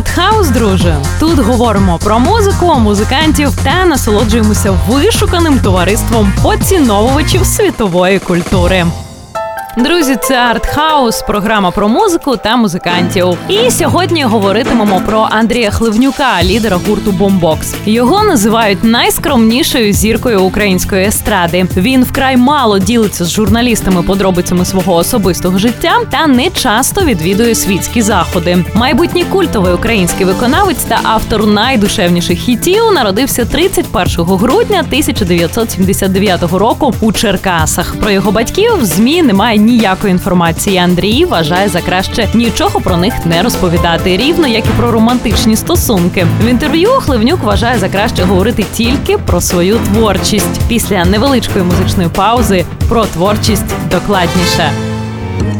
Артхаус, друже. Тут говоримо про музику, музикантів та насолоджуємося вишуканим товариством поціновувачів світової культури. Друзі, це Артхаус, програма про музику та музикантів. І сьогодні говоритимемо про Андрія Хливнюка, лідера гурту Бомбокс. Його називають найскромнішою зіркою української естради. Він вкрай мало ділиться з журналістами подробицями свого особистого життя та не часто відвідує світські заходи. Майбутній культовий український виконавець та автор найдушевніших хітів народився 31 грудня 1979 року у Черкасах. Про його батьків в ЗМІ немає ніякої інформації. Андрій вважає за краще нічого про них не розповідати, рівно як і про романтичні стосунки. В інтерв'ю Хливнюк вважає за краще говорити тільки про свою творчість. Після невеличкої музичної паузи про творчість докладніше.